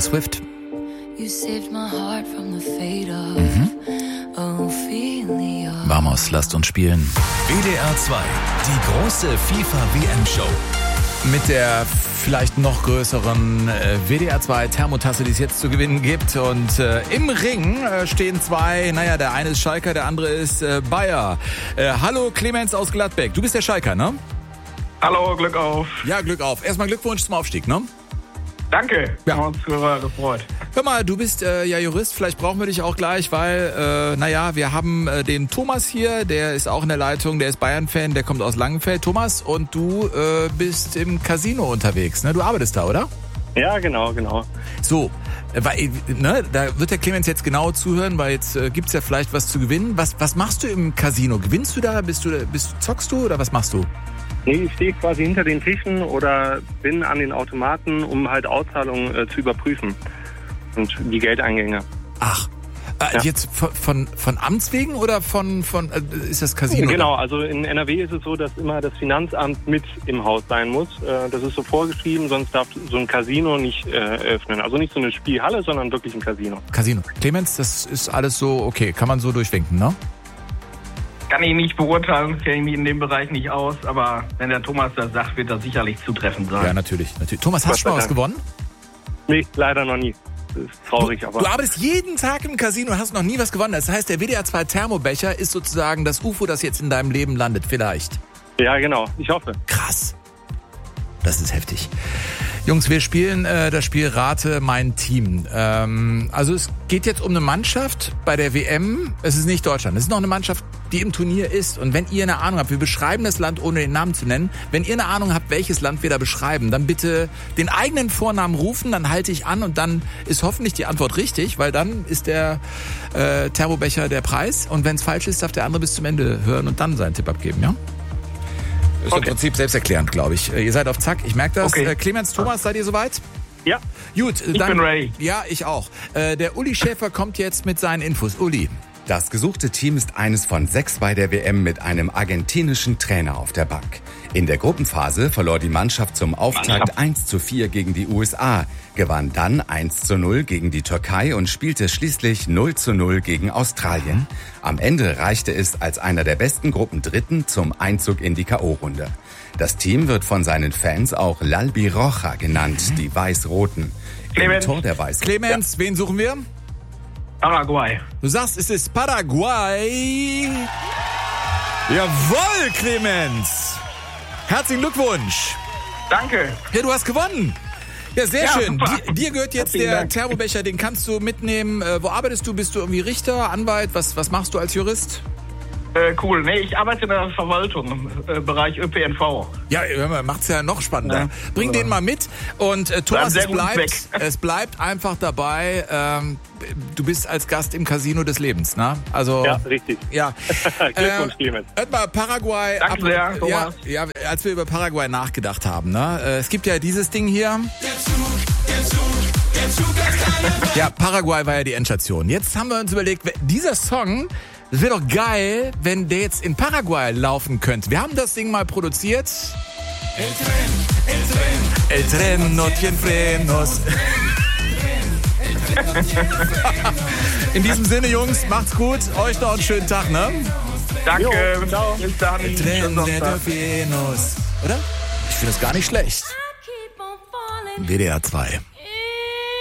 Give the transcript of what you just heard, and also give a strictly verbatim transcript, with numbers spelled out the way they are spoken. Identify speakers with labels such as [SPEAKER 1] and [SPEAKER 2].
[SPEAKER 1] Swift. Mhm. Vamos, lasst uns spielen.
[SPEAKER 2] W D R zwei, die große FIFA-W M-Show.
[SPEAKER 1] Mit der vielleicht noch größeren äh, W D R zwei Thermotasse, die es jetzt zu gewinnen gibt. Und äh, im Ring äh, stehen zwei, naja, der eine ist Schalker, der andere ist äh, Bayer. Äh, hallo Clemens aus Gladbeck, du bist der Schalker, ne?
[SPEAKER 3] Hallo, Glück auf.
[SPEAKER 1] Ja, Glück auf. Erstmal Glückwunsch zum Aufstieg, ne?
[SPEAKER 3] Danke,
[SPEAKER 1] ja.
[SPEAKER 3] Haben uns gefreut.
[SPEAKER 1] Hör mal, du bist äh, ja Jurist, vielleicht brauchen wir dich auch gleich, weil, äh, naja, wir haben äh, den Thomas hier, der ist auch in der Leitung, der ist Bayern-Fan, der kommt aus Langenfeld. Thomas, und du äh, bist im Casino unterwegs, ne? Du arbeitest da, oder?
[SPEAKER 4] Ja, genau, genau.
[SPEAKER 1] So, weil, ne, da wird der Clemens jetzt genau zuhören, weil jetzt äh, gibt's ja vielleicht was zu gewinnen. Was, was machst du im Casino? Gewinnst du da? Bist du, bist, zockst du oder was machst du?
[SPEAKER 4] Nee, ich stehe quasi hinter den Tischen oder bin an den Automaten, um halt Auszahlungen äh, zu überprüfen und die Geldeingänge.
[SPEAKER 1] Ach, äh, ja. Jetzt von, von, von Amts wegen oder von, von äh, ist das Casino?
[SPEAKER 4] Genau, also in N R W ist es so, dass immer das Finanzamt mit im Haus sein muss. Äh, das ist so vorgeschrieben, sonst darf so ein Casino nicht äh, öffnen. Also nicht so eine Spielhalle, sondern wirklich ein Casino.
[SPEAKER 1] Casino. Clemens, das ist alles so okay, kann man so durchwinken, ne?
[SPEAKER 3] Kann ich nicht beurteilen, kenne ich mich in dem Bereich nicht aus, aber wenn der Thomas das sagt, wird das sicherlich zutreffend sein.
[SPEAKER 1] Ja, natürlich. natürlich. Thomas, hast du schon mal was gewonnen?
[SPEAKER 4] Nee, leider noch nie. Das ist traurig,
[SPEAKER 1] du,
[SPEAKER 4] aber...
[SPEAKER 1] Du arbeitest jeden Tag im Casino und hast noch nie was gewonnen. Das heißt, der W D R zwei Thermobecher ist sozusagen das U F O, das jetzt in deinem Leben landet, vielleicht.
[SPEAKER 4] Ja, genau. Ich hoffe.
[SPEAKER 1] Krass. Das ist heftig. Jungs, wir spielen äh, das Spiel Rate mein Team. Ähm, also es geht jetzt um eine Mannschaft bei der W M. Es ist nicht Deutschland. Es ist noch eine Mannschaft, die im Turnier ist. Und wenn ihr eine Ahnung habt, wir beschreiben das Land, ohne den Namen zu nennen. Wenn ihr eine Ahnung habt, welches Land wir da beschreiben, dann bitte den eigenen Vornamen rufen, dann halte ich an und dann ist hoffentlich die Antwort richtig, weil dann ist der äh, Thermobecher der Preis. Und wenn es falsch ist, darf der andere bis zum Ende hören und dann seinen Tipp abgeben, ja? Ist okay. Im Prinzip selbsterklärend, glaube ich. Ihr seid auf Zack, ich merke das. Okay. Äh, Clemens, Thomas, seid ihr soweit?
[SPEAKER 4] Ja.
[SPEAKER 1] Gut,
[SPEAKER 3] ich
[SPEAKER 1] dann,
[SPEAKER 3] bin ready.
[SPEAKER 1] Ja, ich auch. Äh, der Uli Schäfer kommt jetzt mit seinen Infos. Uli.
[SPEAKER 5] Das gesuchte Team ist eines von sechs bei der W M mit einem argentinischen Trainer auf der Bank. In der Gruppenphase verlor die Mannschaft zum Auftakt eins zu vier gegen die U S A, gewann dann eins zu null gegen die Türkei und spielte schließlich null zu null gegen Australien. Am Ende reichte es als einer der besten Gruppendritten zum Einzug in die K O-Runde. Das Team wird von seinen Fans auch L'Albiroja genannt, die Weiß-Roten.
[SPEAKER 3] Clemens,
[SPEAKER 5] Im Tor der Weiß-
[SPEAKER 1] Clemens, ja. Wen suchen wir?
[SPEAKER 3] Paraguay.
[SPEAKER 1] Du sagst, es ist Paraguay. Jawohl, Clemens. Herzlichen Glückwunsch.
[SPEAKER 3] Danke.
[SPEAKER 1] Ja, du hast gewonnen. Ja, sehr
[SPEAKER 3] ja,
[SPEAKER 1] schön. Dir, dir gehört jetzt
[SPEAKER 3] Herzlichen
[SPEAKER 1] der
[SPEAKER 3] Dank.
[SPEAKER 1] Thermobecher, den kannst du mitnehmen. Äh, wo arbeitest du? Bist du irgendwie Richter, Anwalt? Was, was machst du als Jurist?
[SPEAKER 3] Äh, cool. Nee, ich arbeite in der Verwaltung im äh, Bereich Ö P N V.
[SPEAKER 1] Ja, macht's ja noch spannender.
[SPEAKER 3] Ja.
[SPEAKER 1] Bring den mal mit. Und äh, Thomas, es
[SPEAKER 3] bleibt,
[SPEAKER 1] bleibt, es bleibt einfach dabei. Ähm, du bist als Gast im Casino des Lebens, ne? Also
[SPEAKER 4] ja, richtig.
[SPEAKER 1] Ja.
[SPEAKER 4] Glückwunsch, Clemens.
[SPEAKER 1] Hört mal, Paraguay.
[SPEAKER 3] Danke
[SPEAKER 1] ab,
[SPEAKER 3] sehr,
[SPEAKER 1] Thomas. Ja, ja, als wir über Paraguay nachgedacht haben, ne? Äh, es gibt ja dieses Ding hier.
[SPEAKER 2] Der Zug, der Zug, der Zug ist keine...
[SPEAKER 1] Ja, Paraguay war ja die Endstation. Jetzt haben wir uns überlegt, dieser Song, das wäre doch geil, wenn der jetzt in Paraguay laufen könnte. Wir haben das Ding mal produziert.
[SPEAKER 2] El tren, el tren,
[SPEAKER 1] El tren no tiene frenos. In diesem Sinne, Jungs, macht's gut. Euch noch einen schönen Tag, ne?
[SPEAKER 3] Danke.
[SPEAKER 4] Jo, ciao.
[SPEAKER 3] Bis dann.
[SPEAKER 1] El tren de frenos. Oder? Ich finde das gar nicht schlecht. W D R zwei.